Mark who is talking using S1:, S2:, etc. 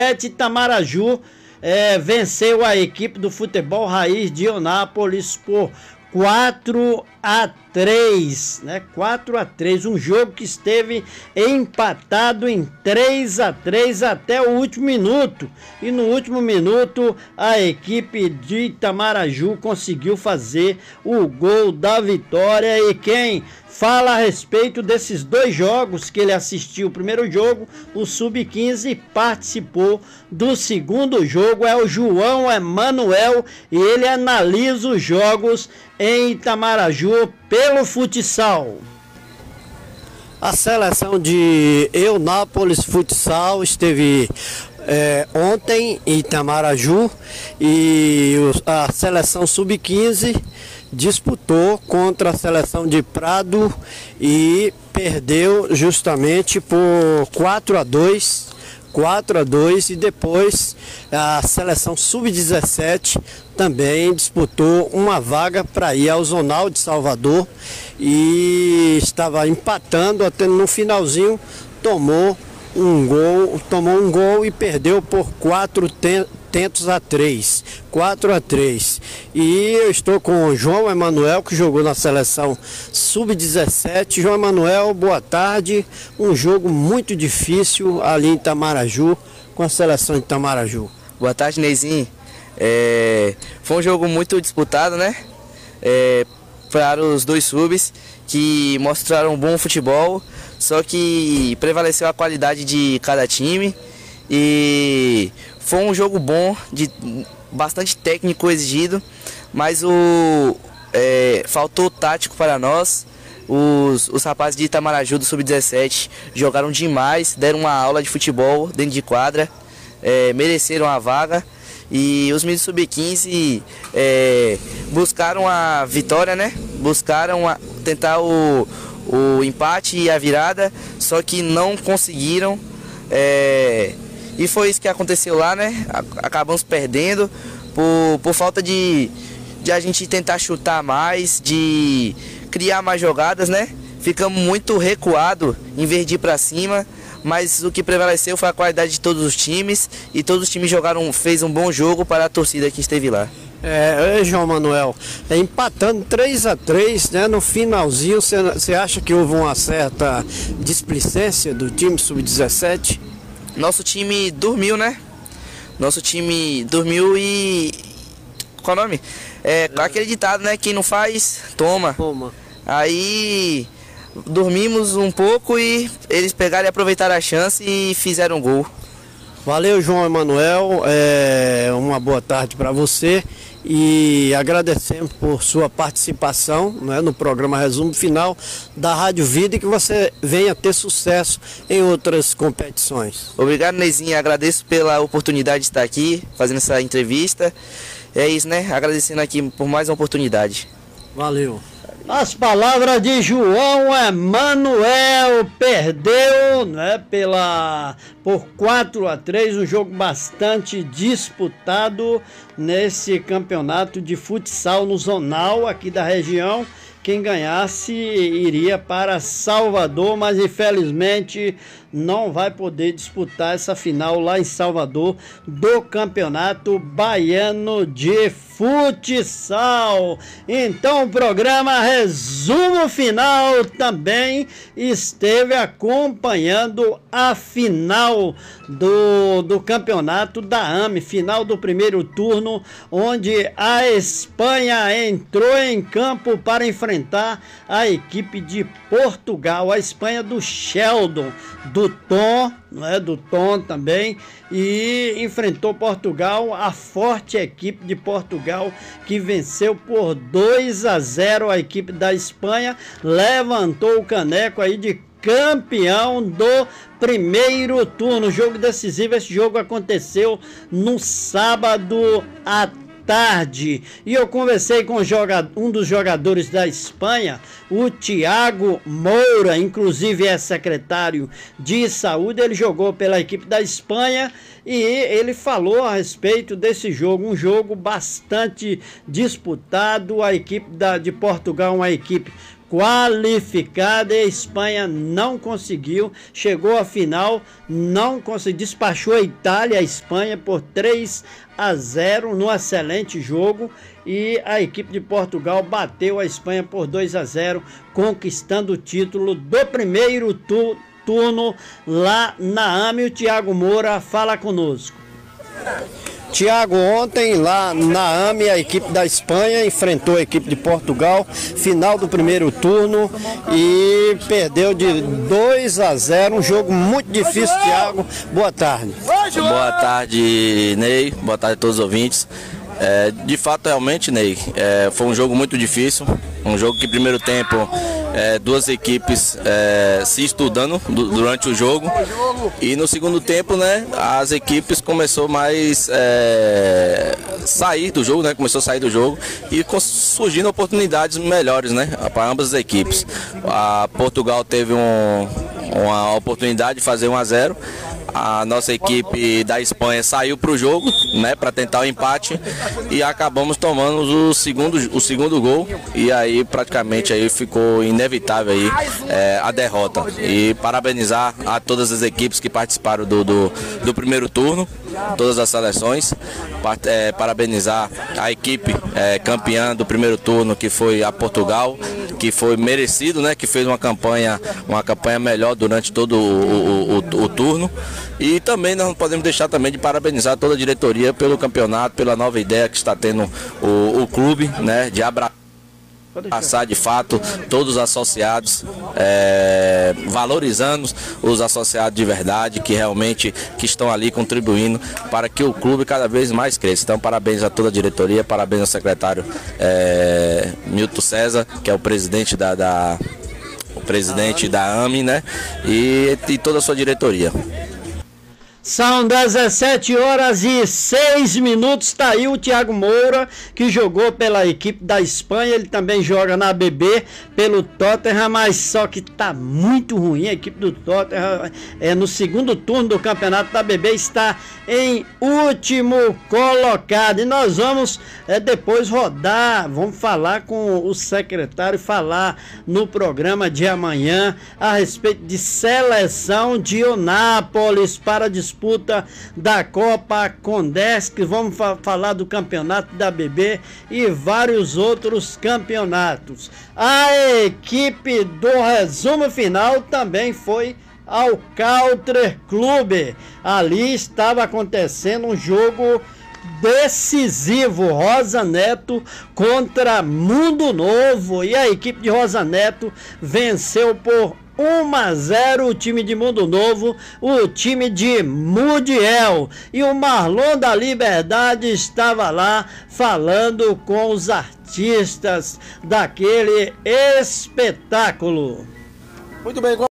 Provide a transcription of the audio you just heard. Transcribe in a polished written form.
S1: Itamaraju venceu a equipe do Futebol Raiz de Eunápolis por 4-3, né? 4-3, um jogo que esteve empatado em 3-3 até o último minuto. E no último minuto a equipe de Itamaraju conseguiu fazer o gol da vitória. E quem fala a respeito desses dois jogos que ele assistiu, o primeiro jogo, o Sub-15, participou do segundo jogo, é o João Emanuel, e ele analisa os jogos em Itamaraju pelo futsal.
S2: A seleção de Eunápolis Futsal esteve ontem em Itamaraju e a seleção Sub-15 disputou contra a seleção de Prado e perdeu justamente por 4-2, e depois a seleção Sub-17 também disputou uma vaga para ir ao Zonal de Salvador e estava empatando, até no finalzinho tomou um gol e perdeu por 4-3. E eu estou com o João Emanuel, que jogou na seleção Sub-17. João Emanuel, boa tarde. Um jogo muito difícil ali em Itamaraju, com a seleção de Itamaraju.
S3: Boa tarde, Neizinho. Foi um jogo muito disputado, né? Para os dois subs, que mostraram um bom futebol, só que prevaleceu a qualidade de cada time. E foi um jogo bom, de bastante técnico exigido, mas faltou tático para nós. Os rapazes de Itamaraju do Sub-17 jogaram demais, deram uma aula de futebol dentro de quadra, mereceram a vaga. E os meninos Sub-15 buscaram a vitória, né? Buscaram tentar o empate e a virada, só que não conseguiram. E foi isso que aconteceu lá, né? Acabamos perdendo por falta de a gente tentar chutar mais, de criar mais jogadas, né? Ficamos muito recuados em vez de ir para cima, mas o que prevaleceu foi a qualidade de todos os times, e todos os times fez um bom jogo para a torcida que esteve lá.
S2: João Manuel, empatando 3-3, né? No finalzinho, você acha que houve uma certa displicência do time Sub-17?
S3: Nosso time dormiu, né? Nosso time dormiu e... Qual é o nome? Aquele ditado, né? Quem não faz, toma. Aí dormimos um pouco e eles pegaram e aproveitaram a chance e fizeram um gol.
S2: Valeu, João Emanuel. Uma boa tarde para você. E agradecemos por sua participação, né, no programa Resumo Final da Rádio Vida, e que você venha ter sucesso em outras competições.
S3: Obrigado, Neizinho, agradeço pela oportunidade de estar aqui fazendo essa entrevista. É isso, né? Agradecendo aqui por mais uma oportunidade.
S2: Valeu.
S1: As palavras de João Emanuel, perdeu, né, por 4-3, um jogo bastante disputado nesse campeonato de futsal no Zonal aqui da região. Quem ganhasse iria para Salvador, mas infelizmente não vai poder disputar essa final lá em Salvador do Campeonato Baiano de Futsal. Então o programa Resumo Final também esteve acompanhando a final do campeonato da AME, final do primeiro turno, onde a Espanha entrou em campo para enfrentar a equipe de Portugal, a Espanha do Sheldon, do Tom, não é, do Tom também, e enfrentou Portugal, a forte equipe de Portugal, que venceu por 2-0 a equipe da Espanha, levantou o caneco aí de campeão do primeiro turno. Jogo decisivo, esse jogo aconteceu no sábado à tarde, e eu conversei com um dos jogadores da Espanha, o Thiago Moura, inclusive é secretário de saúde. Ele jogou pela equipe da Espanha e ele falou a respeito desse jogo, um jogo bastante disputado. A equipe de Portugal, uma equipe qualificada, e a Espanha não conseguiu, chegou à final, não conseguiu, despachou a Itália, a Espanha por 3-0 no excelente jogo, e a equipe de Portugal bateu a Espanha por 2-0, conquistando o título do primeiro turno lá na AME. O Thiago Moura fala conosco.
S2: Tiago, ontem lá na AME, a equipe da Espanha enfrentou a equipe de Portugal, final do primeiro turno, e perdeu de 2-0, um jogo muito difícil. Tiago, boa tarde.
S4: Boa tarde, Ney, boa tarde a todos os ouvintes. De fato, realmente, Ney, foi um jogo muito difícil, um jogo que primeiro tempo, duas equipes se estudando durante o jogo, e no segundo tempo, né, as equipes começou mais sair do jogo, né, começou a sair do jogo e surgindo oportunidades melhores, né, para ambas as equipes. A Portugal teve uma oportunidade de fazer 1-0. A nossa equipe da Espanha saiu para o jogo, né, para tentar o empate, e acabamos tomando o segundo gol, e aí praticamente aí ficou inevitável aí, a derrota. E parabenizar a todas as equipes que participaram do primeiro turno, todas as seleções, parabenizar a equipe campeã do primeiro turno, que foi a Portugal, que foi merecido, né, que fez uma campanha melhor durante todo o turno. E também nós não podemos deixar também de parabenizar toda a diretoria pelo campeonato, pela nova ideia que está tendo o clube, né, de abraçar de fato todos os associados, valorizando os associados de verdade, que realmente estão ali contribuindo para que o clube cada vez mais cresça. Então, parabéns a toda a diretoria, parabéns ao secretário Milton César, que é o presidente da AME, né, e toda a sua diretoria.
S1: São 17h06, está aí o Thiago Moura, que jogou pela equipe da Espanha. Ele também joga na ABB pelo Tottenham, mas só que tá muito ruim. A equipe do Tottenham no segundo turno do campeonato da ABB está em último colocado. E nós vamos depois rodar, vamos falar com o secretário, falar no programa de amanhã a respeito de seleção de Onápolis para disputa da Copa Condesc. Vamos falar do campeonato da ABB e vários outros campeonatos. A equipe do resumo final também foi ao Country Club. Ali estava acontecendo um jogo decisivo, Rosa Neto contra Mundo Novo, e a equipe de Rosa Neto venceu por 1-0 o time de Mundo Novo, o time de Mudiel, e o Marlon da Liberdade estava lá falando com os artistas daquele espetáculo.
S2: Muito bem.